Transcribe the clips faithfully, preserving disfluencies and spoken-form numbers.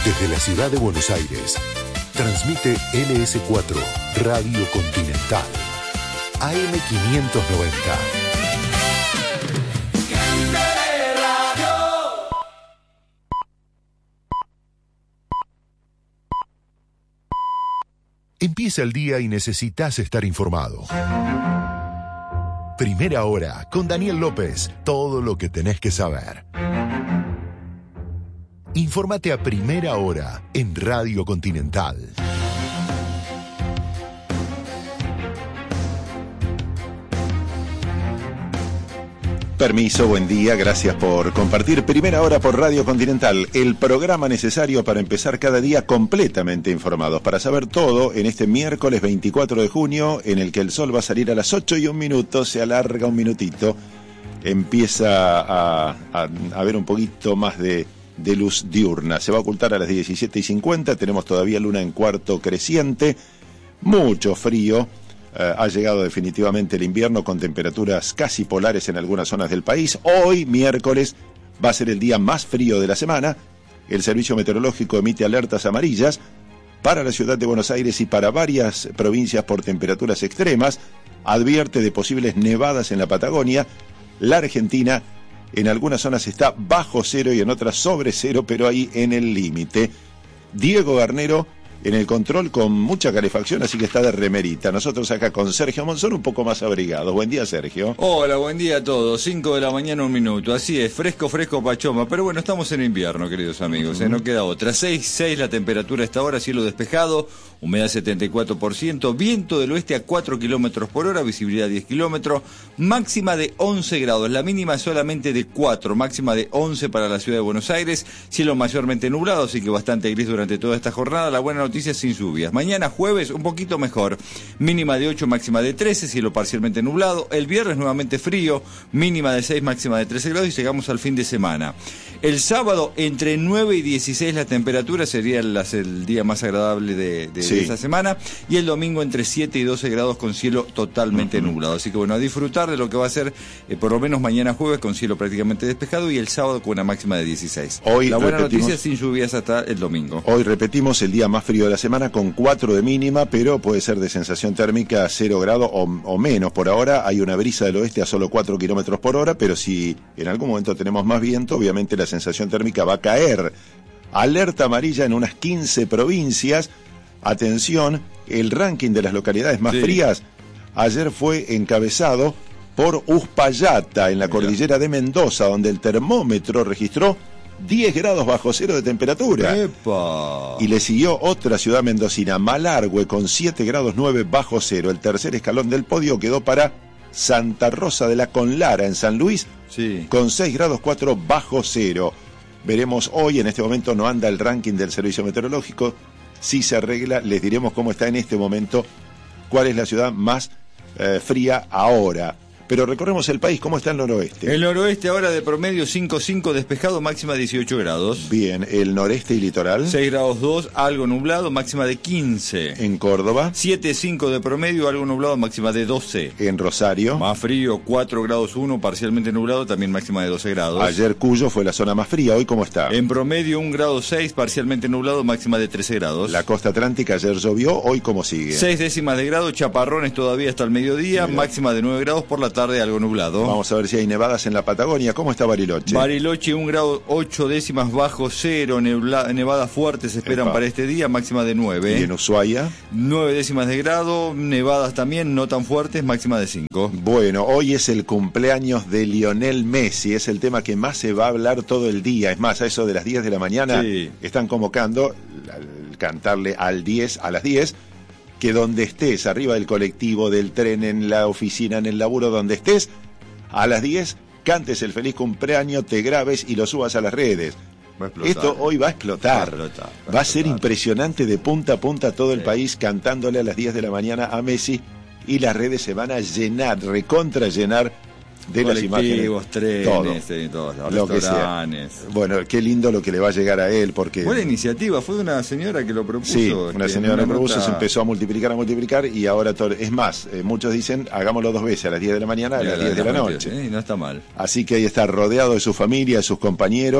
Desde la ciudad de Buenos Aires, transmite L S cuatro Radio Continental, A M quinientos noventa. Empieza el día y necesitas estar informado. Primera Hora, con Daniel López. Todo lo que tenés que saber. Infórmate a Primera Hora en Radio Continental. Permiso, buen día, gracias por compartir Primera Hora por Radio Continental, el programa necesario para empezar cada día completamente informados, para saber todo en este miércoles veinticuatro de junio, en el que el sol va a salir a las ocho y un minuto, se alarga un minutito, empieza a, a, a ver un poquito más de, de luz diurna, se va a ocultar a las diecisiete y cincuenta, tenemos todavía luna en cuarto creciente, mucho frío. Uh, ha llegado definitivamente el invierno con temperaturas casi polares en algunas zonas del país. Hoy, miércoles, va a ser el día más frío de la semana. El Servicio Meteorológico emite alertas amarillas para la ciudad de Buenos Aires y para varias provincias por temperaturas extremas. Advierte de posibles nevadas en la Patagonia. La Argentina en algunas zonas está bajo cero y en otras sobre cero, pero ahí en el límite. Diego Garnero en el control con mucha calefacción, así que está de remerita. Nosotros acá con Sergio Monzón un poco más abrigados. Buen día, Sergio. Hola, buen día a todos. cinco de la mañana, un minuto. Así es, fresco, fresco, pachoma. Pero bueno, estamos en invierno, queridos amigos. Uh-huh. ¿eh? No queda otra. seis, seis la temperatura a esta hora, cielo despejado, humedad setenta y cuatro por ciento, viento del oeste a cuatro kilómetros por hora, visibilidad diez kilómetros, máxima de once grados. La mínima es solamente de cuatro, máxima de once para la ciudad de Buenos Aires. Cielo mayormente nublado, así que bastante gris durante toda esta jornada. La buena noticia es sin lluvias. Mañana jueves un poquito mejor, mínima de ocho, máxima de trece, cielo parcialmente nublado. El viernes nuevamente frío, mínima de seis, máxima de trece grados y llegamos al fin de semana. El sábado entre nueve y dieciséis la temperatura, sería el, el día más agradable de, de, sí. de esta semana, y el domingo entre siete y doce grados con cielo totalmente uh-huh. nublado. Así que bueno, a disfrutar de lo que va a ser eh, por lo menos mañana jueves con cielo prácticamente despejado y el sábado con una máxima de dieciséis. Hoy la buena noticia sin lluvias hasta el domingo. Hoy repetimos el día más frío de la semana con cuatro de mínima, pero puede ser de sensación térmica a cero grados o, o menos. Por ahora hay una brisa del oeste a solo cuatro kilómetros por hora, pero si en algún momento tenemos más viento, obviamente la sensación térmica va a caer. Alerta amarilla en unas quince provincias. Atención, el ranking de las localidades más sí. frías ayer fue encabezado por Uspallata, en la Mira. cordillera de Mendoza, donde el termómetro registró diez grados bajo cero de temperatura. ¡Epa! Y le siguió otra ciudad mendocina, Malargüe, con siete grados nueve bajo cero. El tercer escalón del podio quedó para Santa Rosa de la Conlara, en San Luis, sí. con seis grados cuatro bajo cero. Veremos hoy, en este momento no anda el ranking del Servicio Meteorológico. Si se arregla, les diremos cómo está en este momento, cuál es la ciudad más eh, fría ahora. Pero recorremos el país, ¿cómo está el noroeste? El noroeste ahora de promedio cinco cinco despejado, máxima dieciocho grados. Bien, el noreste y litoral. seis grados dos, algo nublado, máxima de quince. En Córdoba. siete cinco de promedio, algo nublado, máxima de doce. En Rosario. Más frío, cuatro grados uno, parcialmente nublado, también máxima de doce grados. Ayer Cuyo fue la zona más fría, ¿hoy cómo está? En promedio un grado seis, parcialmente nublado, máxima de trece grados. La costa atlántica ayer llovió, ¿hoy cómo sigue? seis décimas de grado, chaparrones todavía hasta el mediodía, Mira. máxima de nueve grados, por la tarde algo nublado. Vamos a ver si hay nevadas en la Patagonia. ¿Cómo está Bariloche? Bariloche, un grado ocho décimas bajo cero, nebla, nevadas fuertes se esperan Epa. para este día, máxima de nueve. ¿Y en Ushuaia? nueve décimas de grado, nevadas también, no tan fuertes, máxima de cinco. Bueno, hoy es el cumpleaños de Lionel Messi, es el tema que más se va a hablar todo el día. Es más, a eso de las diez de la mañana sí. están convocando al cantarle al diez, a las diez, que donde estés, arriba del colectivo, del tren, en la oficina, en el laburo, donde estés, a las diez, cantes el feliz cumpleaños, te grabes y lo subas a las redes. Va a explotar, Esto eh. hoy va a explotar. Va a, explotar, va a, va a ser impresionante de punta a punta todo el sí. país cantándole a las diez de la mañana a Messi y las redes se van a llenar, recontra llenar de las imágenes, trenes, todo, sí, todo los lo restaurantes. Que sea. Bueno, qué lindo lo que le va a llegar a él, porque buena iniciativa, fue una señora que lo propuso. Sí, una señora lo propuso, nota... se empezó a multiplicar, a multiplicar y ahora todo, es más, eh, muchos dicen hagámoslo dos veces, a las diez de la mañana, a las diez de la noche. Sí, no está mal. Así que ahí está rodeado de su familia, de sus compañeros,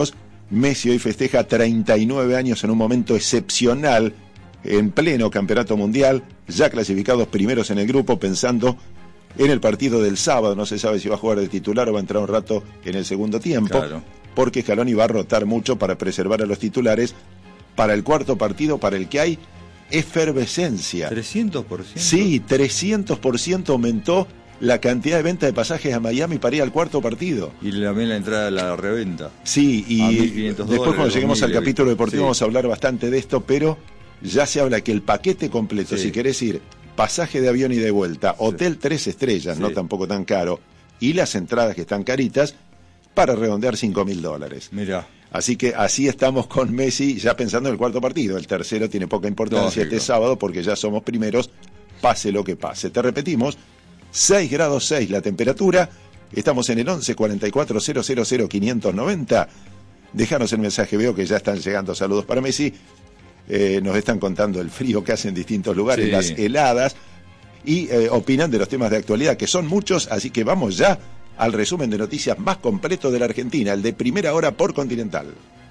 Messi hoy festeja treinta y nueve años en un momento excepcional, en pleno campeonato mundial, ya clasificados primeros en el grupo, pensando en el partido del sábado. No se sabe si va a jugar de titular o va a entrar un rato en el segundo tiempo, claro, porque Scaloni va a rotar mucho para preservar a los titulares para el cuarto partido, para el que hay efervescencia. ¿trescientos por ciento? Sí, trescientos por ciento aumentó la cantidad de venta de pasajes a Miami para ir al cuarto partido. Y también la entrada a la reventa. Sí, y después cuando lleguemos al capítulo deportivo sí, vamos a hablar bastante de esto, pero ya se habla que el paquete completo, sí, si querés ir pasaje de avión y de vuelta, hotel sí, tres estrellas, sí, no tampoco tan caro, y las entradas que están caritas, para redondear cinco mil dólares. Mirá. Así que así estamos con Messi, ya pensando en el cuarto partido. El tercero tiene poca importancia Lógico. Este sábado, porque ya somos primeros, pase lo que pase. Te repetimos, seis grados seis la temperatura, estamos en el once cuarenta y cuatro cero cero cero quinientos noventa. Déjanos el mensaje, veo que ya están llegando saludos para Messi. Eh, nos están contando el frío que hace en distintos lugares, sí, las heladas, y eh, opinan de los temas de actualidad, que son muchos, así que vamos ya al resumen de noticias más completo de la Argentina, el de Primera Hora por Continental.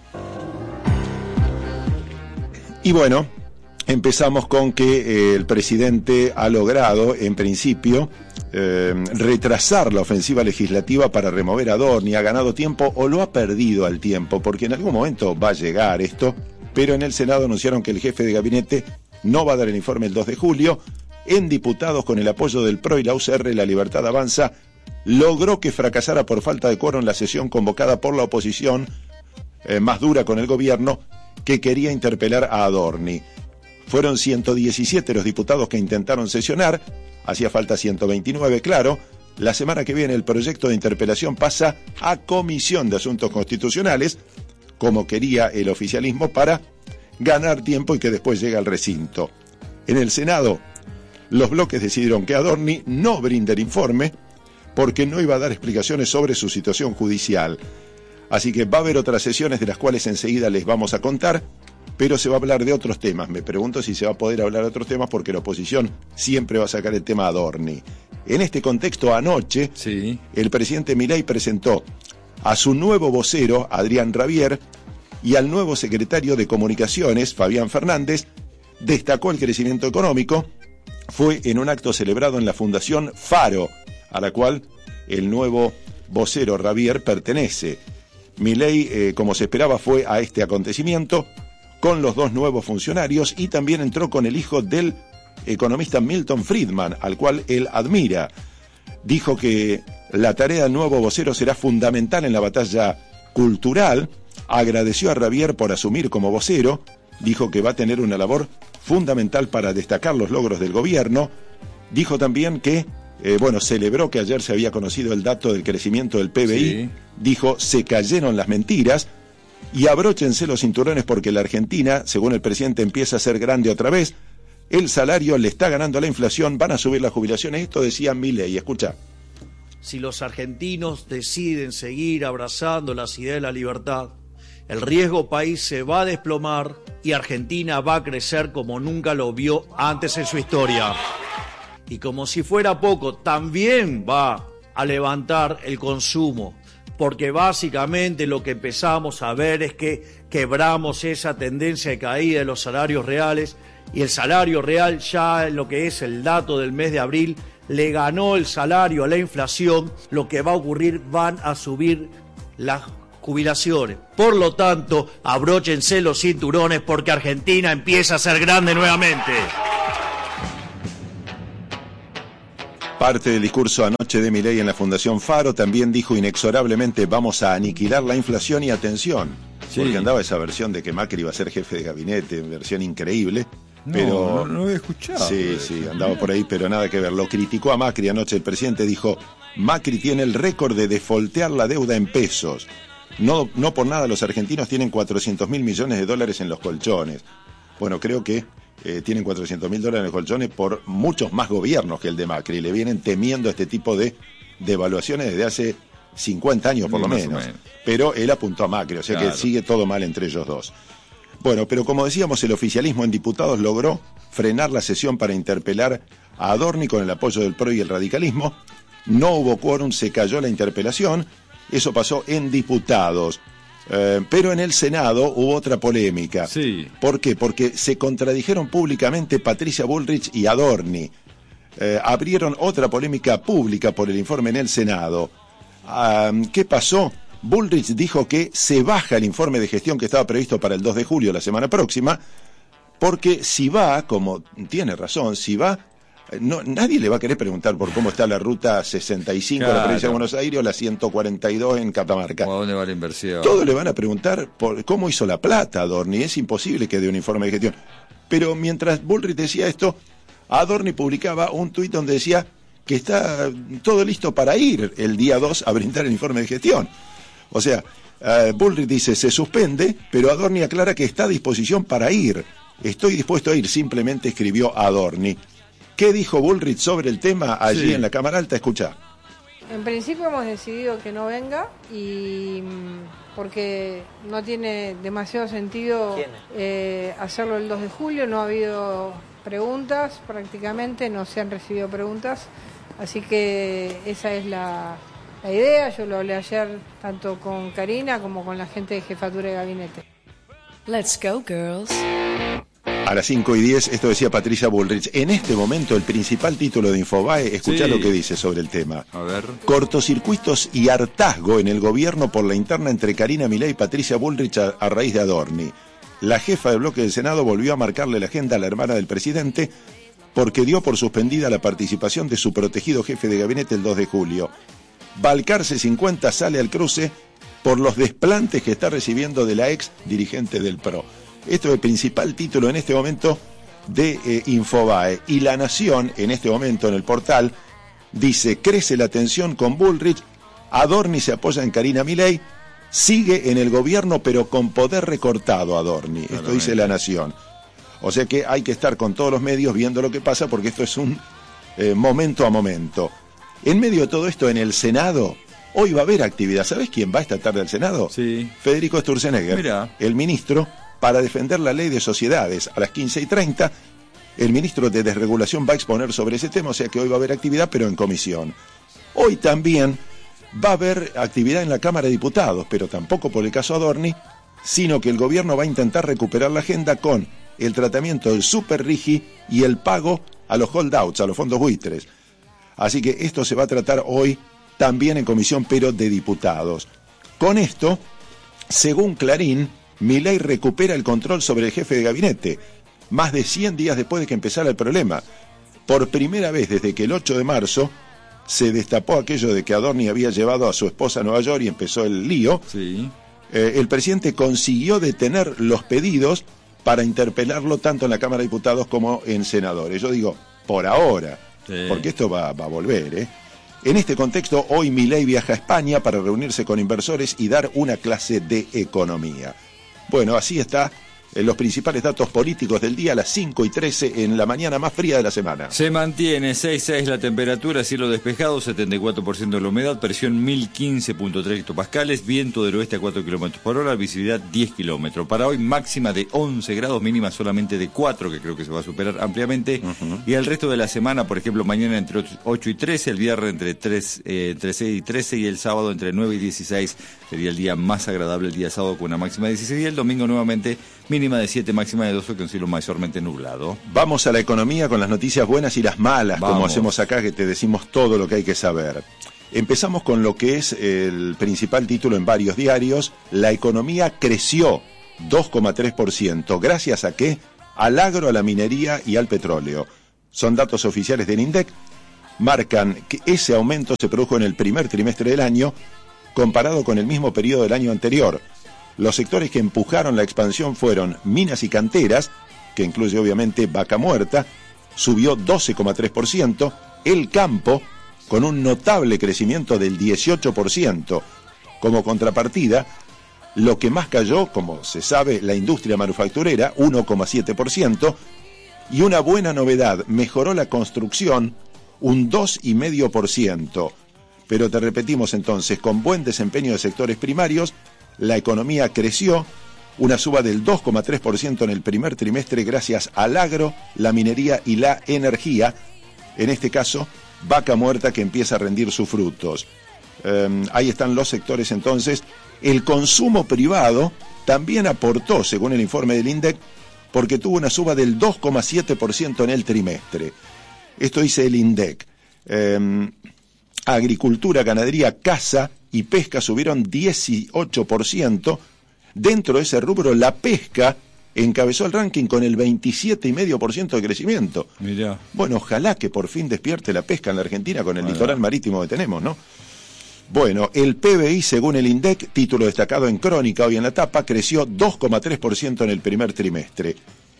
Y bueno, empezamos con que eh, el presidente ha logrado, en principio, eh, retrasar la ofensiva legislativa para remover a Adorni. Ha ganado tiempo o lo ha perdido al tiempo, porque en algún momento va a llegar esto, pero en el Senado anunciaron que el jefe de gabinete no va a dar el informe el dos de julio. En diputados, con el apoyo del P R O y la U C R, La Libertad Avanza logró que fracasara por falta de quórum la sesión convocada por la oposición, eh, más dura con el gobierno, que quería interpelar a Adorni. Fueron ciento diecisiete los diputados que intentaron sesionar, hacía falta ciento veintinueve, claro. La semana que viene el proyecto de interpelación pasa a Comisión de Asuntos Constitucionales, como quería el oficialismo, para ganar tiempo y que después llegue al recinto. En el Senado, los bloques decidieron que Adorni no brinde el informe, porque no iba a dar explicaciones sobre su situación judicial. Así que va a haber otras sesiones de las cuales enseguida les vamos a contar, pero se va a hablar de otros temas. Me pregunto si se va a poder hablar de otros temas, porque la oposición siempre va a sacar el tema Adorni. En este contexto, anoche, sí, el presidente Milei presentó a su nuevo vocero, Adrián Rabier, y al nuevo secretario de Comunicaciones, Fabián Fernández. Destacó el crecimiento económico. Fue en un acto celebrado en la Fundación Faro, a la cual el nuevo vocero Rabier pertenece. Milei, eh, como se esperaba, fue a este acontecimiento con los dos nuevos funcionarios, y también entró con el hijo del economista Milton Friedman, al cual él admira. Dijo que la tarea del nuevo vocero será fundamental en la batalla cultural. Agradeció a Rabier por asumir como vocero. Dijo que va a tener una labor fundamental para destacar los logros del gobierno. Dijo también que Eh, bueno, celebró que ayer se había conocido el dato del crecimiento del P B I, sí. Dijo, se cayeron las mentiras, y abróchense los cinturones porque la Argentina, según el presidente, empieza a ser grande otra vez. El salario le está ganando a la inflación, van a subir las jubilaciones. Esto decía Milei, escucha. Si los argentinos deciden seguir abrazando las ideas de la libertad, el riesgo país se va a desplomar y Argentina va a crecer como nunca lo vio antes en su historia. Y como si fuera poco, también va a levantar el consumo, porque básicamente lo que empezamos a ver es que quebramos esa tendencia de caída de los salarios reales, y el salario real, ya en lo que es el dato del mes de abril, le ganó el salario a la inflación. Lo que va a ocurrir, van a subir las jubilaciones. Por lo tanto, abróchense los cinturones porque Argentina empieza a ser grande nuevamente. Parte del discurso anoche de Milei en la Fundación Faro. También dijo inexorablemente, vamos a aniquilar la inflación, y atención, sí, porque andaba esa versión de que Macri iba a ser jefe de gabinete, versión increíble. No, pero no, no lo he escuchado. Sí, sí, andaba por ahí, pero nada que ver. Lo criticó a Macri anoche. El presidente dijo, Macri tiene el récord de defoltear la deuda en pesos. No, no por nada los argentinos tienen cuatrocientos mil millones de dólares en los colchones. Bueno, creo que eh, tienen cuatrocientos mil dólares en los colchones por muchos más gobiernos que el de Macri. Le vienen temiendo este tipo de devaluaciones desde hace cincuenta años por lo menos. menos. Pero él apuntó a Macri, o sea claro, que sigue todo mal entre ellos dos. Bueno, pero como decíamos, el oficialismo en diputados logró frenar la sesión para interpelar a Adorni con el apoyo del P R O y el radicalismo. No hubo quórum, se cayó la interpelación. Eso pasó en diputados. Eh, pero en el Senado hubo otra polémica. Sí. ¿Por qué? Porque se contradijeron públicamente Patricia Bullrich y Adorni. Eh, abrieron otra polémica pública por el informe en el Senado. Ah, ¿qué pasó? Bullrich dijo que se baja el informe de gestión que estaba previsto para el dos de julio, la semana próxima, porque si va, como tiene razón, si va, no, nadie le va a querer preguntar por cómo está la ruta sesenta y cinco claro. de la provincia de Buenos Aires o la ciento cuarenta y dos en Catamarca. ¿A dónde va la inversión? Todo le van a preguntar por cómo hizo la plata Adorni. Es imposible que dé un informe de gestión. Pero mientras Bullrich decía esto, Adorni publicaba un tuit donde decía que está todo listo para ir el día dos a brindar el informe de gestión. O sea, uh, Bullrich dice se suspende, pero Adorni aclara que está a disposición para ir. Estoy dispuesto a ir, simplemente escribió Adorni. ¿Qué dijo Bullrich sobre el tema allí sí. en la Cámara Alta? Escuchá. En principio hemos decidido que no venga y porque no tiene demasiado sentido eh, hacerlo el dos de julio, no ha habido preguntas prácticamente, no se han recibido preguntas, así que esa es la, la idea. Yo lo hablé ayer tanto con Karina como con la gente de Jefatura de Gabinete. Let's go, girls. A las cinco y diez, esto decía Patricia Bullrich. En este momento, el principal título de Infobae, escuchá sí. lo que dice sobre el tema. A ver. Cortocircuitos y hartazgo en el gobierno por la interna entre Karina Milei y Patricia Bullrich a, a raíz de Adorni. La jefa del bloque del Senado volvió a marcarle la agenda a la hermana del presidente porque dio por suspendida la participación de su protegido jefe de gabinete el dos de julio. Balcarce cincuenta sale al cruce por los desplantes que está recibiendo de la ex dirigente del P R O. Esto es el principal título en este momento de eh, Infobae. Y La Nación, en este momento en el portal, dice, crece la tensión con Bullrich, Adorni se apoya en Karina Milei, sigue en el gobierno pero con poder recortado Adorni. Esto Claramente. Dice La Nación. O sea que hay que estar con todos los medios viendo lo que pasa porque esto es un eh, momento a momento. En medio de todo esto, en el Senado, hoy va a haber actividad. ¿Sabés quién va esta tarde al Senado? Sí. Federico Sturzenegger, Mirá. el ministro para defender la ley de sociedades. A las quince y treinta, el ministro de Desregulación va a exponer sobre ese tema, o sea que hoy va a haber actividad, pero en comisión. Hoy también va a haber actividad en la Cámara de Diputados, pero tampoco por el caso Adorni, sino que el gobierno va a intentar recuperar la agenda con el tratamiento del Super Rigi y el pago a los holdouts, a los fondos buitres. Así que esto se va a tratar hoy también en comisión, pero de diputados. Con esto, según Clarín, Milei recupera el control sobre el jefe de gabinete, más de cien días después de que empezara el problema. Por primera vez desde que el ocho de marzo se destapó aquello de que Adorni había llevado a su esposa a Nueva York y empezó el lío, sí. eh, el presidente consiguió detener los pedidos para interpelarlo tanto en la Cámara de Diputados como en senadores. Yo digo, por ahora, sí. porque esto va, va a volver, ¿eh? En este contexto, hoy Milei viaja a España para reunirse con inversores y dar una clase de economía. Bueno, así está eh, los principales datos políticos del día a las cinco y trece en la mañana más fría de la semana. Se mantiene seis seis la temperatura, cielo despejado, setenta y cuatro por ciento de la humedad, presión mil quince punto tres hectopascales, viento del oeste a cuatro kilómetros por hora, visibilidad diez kilómetros. Para hoy máxima de once grados, mínima solamente de cuatro, que creo que se va a superar ampliamente. Uh-huh. Y el resto de la semana, por ejemplo, mañana entre ocho y trece, el viernes entre, tres, eh, entre seis y trece y el sábado entre nueve y dieciséis. Sería el día más agradable el día sábado con una máxima de dieciséis y el domingo nuevamente mínima de siete, máxima de doce con cielo mayormente nublado. Vamos a la economía con las noticias buenas y las malas, Vamos. como hacemos acá, que te decimos todo lo que hay que saber. Empezamos con lo que es el principal título en varios diarios. La economía creció dos coma tres por ciento. ¿Gracias a qué? Al agro, a la minería y al petróleo. Son datos oficiales del INDEC. Marcan que ese aumento se produjo en el primer trimestre del año comparado con el mismo periodo del año anterior. Los sectores que empujaron la expansión fueron minas y canteras, que incluye obviamente Vaca Muerta, subió doce coma tres por ciento, el campo, con un notable crecimiento del dieciocho por ciento. Como contrapartida, lo que más cayó, como se sabe, la industria manufacturera, uno coma siete por ciento, y una buena novedad, mejoró la construcción, un dos coma cinco por ciento. Pero te repetimos entonces, con buen desempeño de sectores primarios, la economía creció, una suba del dos coma tres por ciento en el primer trimestre gracias al agro, la minería y la energía, en este caso, Vaca Muerta que empieza a rendir sus frutos. Eh, ahí están los sectores entonces. El consumo privado también aportó, según el informe del INDEC, porque tuvo una suba del dos coma siete por ciento en el trimestre. Esto dice el INDEC. Eh, agricultura, ganadería, caza y pesca subieron dieciocho por ciento. Dentro de ese rubro, la pesca encabezó el ranking con el veintisiete coma cinco por ciento de crecimiento. Mirá. Bueno, ojalá que por fin despierte la pesca en la Argentina con el Bueno. litoral marítimo que tenemos, ¿no? Bueno, el P B I, según el INDEC, título destacado en Crónica hoy en la tapa, creció dos coma tres por ciento en el primer trimestre.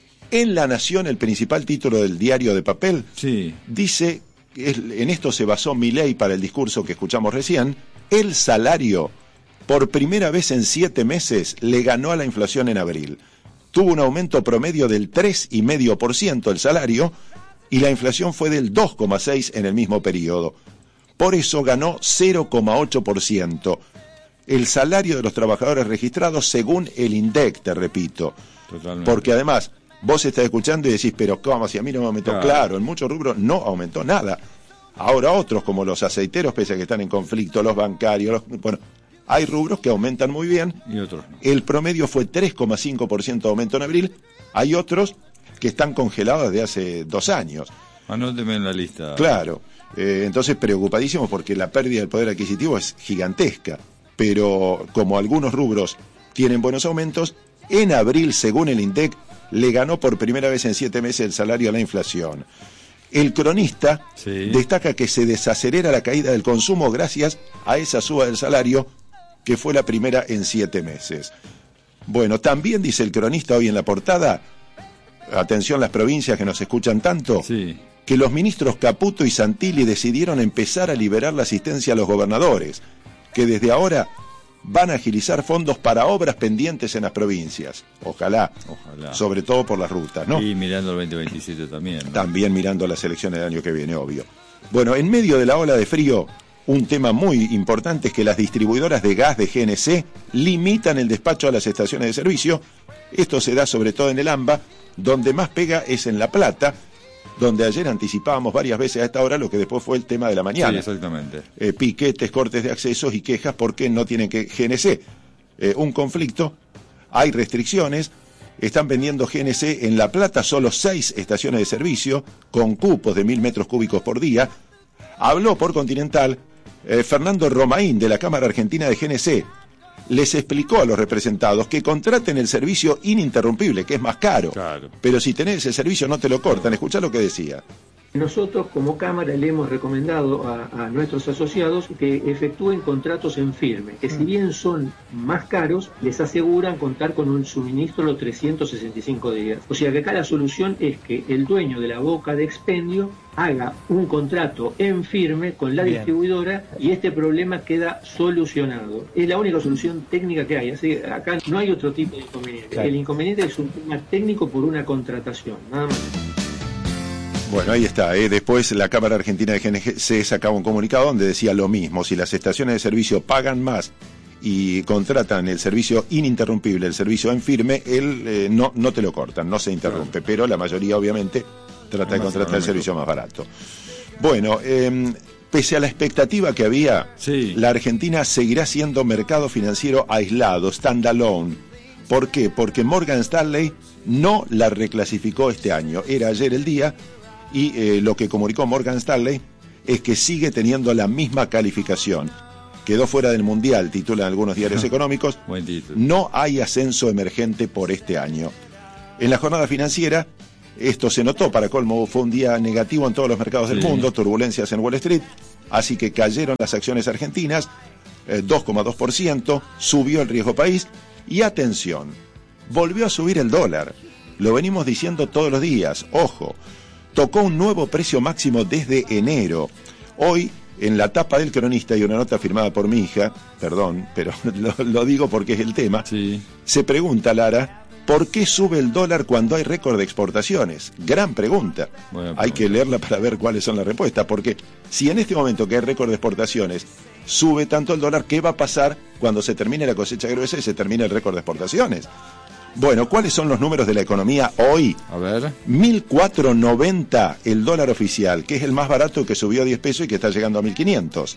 En La Nación, el principal título del diario de papel, Sí. dice, en esto se basó Milei para el discurso que escuchamos recién, el salario, por primera vez en siete meses, le ganó a la inflación en abril. Tuvo un aumento promedio del tres coma cinco por ciento el salario y la inflación fue del dos coma seis por ciento en el mismo periodo. Por eso ganó cero coma ocho por ciento. El salario de los trabajadores registrados según el INDEC, te repito. Totalmente. Porque además, vos estás escuchando y decís, pero ¿cómo? Si a mí no me aumentó. Claro. Claro, en muchos rubros no aumentó nada. Ahora otros, como los aceiteros, pese a que están en conflicto, los bancarios, los, bueno, hay rubros que aumentan muy bien. Y otros no. El promedio fue tres coma cinco por ciento de aumento en abril. Hay otros que están congelados desde hace dos años. Anóteme en la lista. Claro. Eh, entonces preocupadísimos porque la pérdida del poder adquisitivo es gigantesca. Pero como algunos rubros tienen buenos aumentos, en abril, según el INDEC, le ganó por primera vez en siete meses el salario a la inflación. El cronista Sí. destaca que se desacelera la caída del consumo gracias a esa suba del salario que fue la primera en siete meses. Bueno, también dice el cronista hoy en la portada, atención las provincias que nos escuchan tanto, Sí. que los ministros Caputo y Santilli decidieron empezar a liberar la asistencia a los gobernadores, que desde ahora van a agilizar fondos para obras pendientes en las provincias. Ojalá, Ojalá. sobre todo por las rutas, ¿no? Y mirando el veinte veintisiete también, ¿no? También mirando las elecciones del año que viene, obvio. Bueno, en medio de la ola de frío, un tema muy importante es que las distribuidoras de gas de G N C limitan el despacho a las estaciones de servicio. Esto se da sobre todo en el AMBA, donde más pega es en La Plata, donde ayer anticipábamos varias veces a esta hora lo que después fue el tema de la Sí, mañana. exactamente. Eh, piquetes, cortes de accesos y quejas porque no tienen que G N C. Eh, un conflicto, hay restricciones, están vendiendo G N C en La Plata solo seis estaciones de servicio con cupos de mil metros cúbicos por día. Habló por Continental eh, Fernando Romaín de la Cámara Argentina de G N C. Les explicó a los representados que contraten el servicio ininterrumpible, que es más caro. Claro. Pero si tenés ese servicio no te lo cortan. Escuchá lo que decía. Nosotros como Cámara le hemos recomendado a, a nuestros asociados que efectúen contratos en firme, que si bien son más caros, les aseguran contar con un suministro los trescientos sesenta y cinco días. O sea que acá la solución es que el dueño de la boca de expendio haga un contrato en firme con la Bien. distribuidora y este problema queda solucionado. Es la única solución técnica que hay, así que acá no hay otro tipo de inconveniente. Claro. El inconveniente es un tema técnico por una contratación, nada más. Bueno, ahí está. ¿eh? Después la Cámara Argentina de G N C sacaba un comunicado donde decía lo mismo. Si las estaciones de servicio pagan más y contratan el servicio ininterrumpible, el servicio en firme, él eh, no, no te lo cortan, no se interrumpe. Pero la mayoría, obviamente, trata de Más contratar el económico. servicio más barato. Bueno, eh, pese a la expectativa que había, Sí. la Argentina seguirá siendo mercado financiero aislado, standalone. ¿Por qué? Porque Morgan Stanley no la reclasificó este año. Era ayer el día. Y eh, lo que comunicó Morgan Stanley es que sigue teniendo la misma calificación. Quedó fuera del Mundial, titulan algunos diarios económicos. Buen título. No hay ascenso emergente por este año. En la jornada financiera, esto se notó, para colmo, fue un día negativo en todos los mercados del Sí. mundo, turbulencias en Wall Street, así que cayeron las acciones argentinas, eh, dos coma dos por ciento, subió el riesgo país, y atención, volvió a subir el dólar. Lo venimos diciendo todos los días, ojo. Tocó un nuevo precio máximo desde enero. Hoy, en la tapa del Cronista y una nota firmada por mi hija, perdón, pero lo, lo digo porque es el tema, Sí. se pregunta, Lara, ¿por qué sube el dólar cuando hay récord de exportaciones? Gran pregunta. Buena Hay pregunta. que leerla para ver cuáles son las respuestas, porque si en este momento que hay récord de exportaciones sube tanto el dólar, ¿qué va a pasar cuando se termine la cosecha gruesa y se termine el récord de exportaciones? Bueno, ¿cuáles son los números de la economía hoy? A ver. mil cuatrocientos noventa el dólar oficial, que es el más barato, que subió a diez pesos y que está llegando a mil quinientos.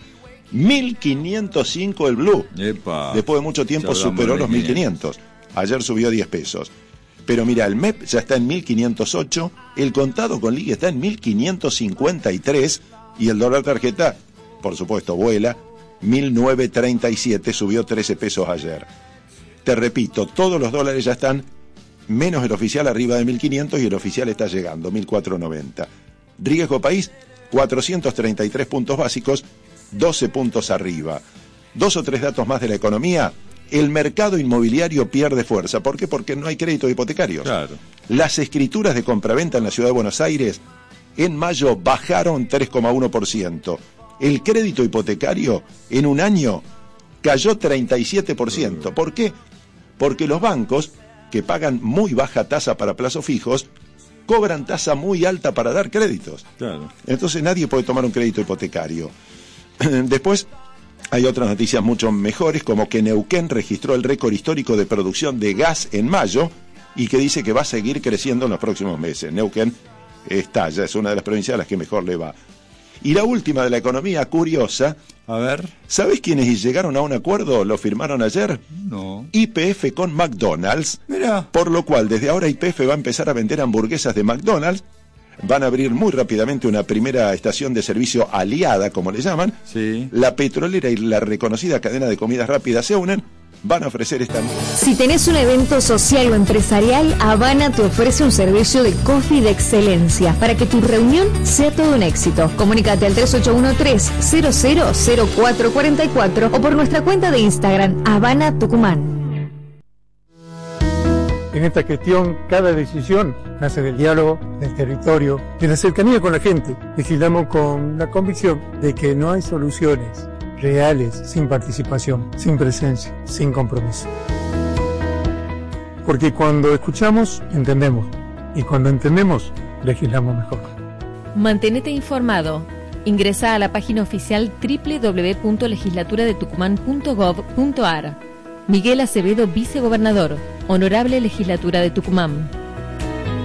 mil quinientos cinco el blue. Epa. Después de mucho tiempo superó los mil quinientos. Ayer subió diez pesos. Pero mira, el M E P ya está en mil quinientos ocho, el contado con liga está en mil quinientos cincuenta y tres y el dólar tarjeta, por supuesto, vuela, mil novecientos treinta y siete, subió trece pesos ayer. Te repito, todos los dólares ya están, menos el oficial, arriba de mil quinientos y el oficial está llegando, mil cuatrocientos noventa. Riesgo país, cuatrocientos treinta y tres puntos básicos, doce puntos arriba. Dos o tres datos más de la economía. El mercado inmobiliario pierde fuerza. ¿Por qué? Porque no hay créditos hipotecarios. Claro. Las escrituras de compraventa en la ciudad de Buenos Aires en mayo bajaron tres coma uno por ciento. El crédito hipotecario en un año cayó treinta y siete por ciento. ¿Por qué? Porque los bancos, que pagan muy baja tasa para plazos fijos, cobran tasa muy alta para dar créditos. Claro. Entonces nadie puede tomar un crédito hipotecario. Después hay otras noticias mucho mejores, como que Neuquén registró el récord histórico de producción de gas en mayo y que dice que va a seguir creciendo en los próximos meses. Neuquén está, ya es una de las provincias a las que mejor le va. Y la última de la economía curiosa, a ver, ¿sabés quiénes llegaron a un acuerdo? ¿Lo firmaron ayer? No. Y P F con McDonald's. Mirá. Por lo cual, desde ahora Y P F va a empezar a vender hamburguesas de McDonald's. Van a abrir muy rápidamente una primera estación de servicio aliada, como le llaman. Sí. La petrolera y la reconocida cadena de comidas rápidas se unen. Van a ofrecer esta... Si tenés un evento social o empresarial, Habana te ofrece un servicio de coffee de excelencia para que tu reunión sea todo un éxito. Comunícate al tres ocho uno tres, cero cero cero cuatro cuatro cuatro o por nuestra cuenta de Instagram, Habana Tucumán. En esta gestión, cada decisión nace del diálogo, del territorio, de la cercanía con la gente. Legislamos con la convicción de que no hay soluciones reales sin participación, sin presencia, sin compromiso. Porque cuando escuchamos, entendemos. Y cuando entendemos, legislamos mejor. Mantenete informado. Ingresa a la página oficial doble u doble u doble u punto legislatura de tucumán punto gov punto ar. Miguel Acevedo, vicegobernador. Honorable Legislatura de Tucumán.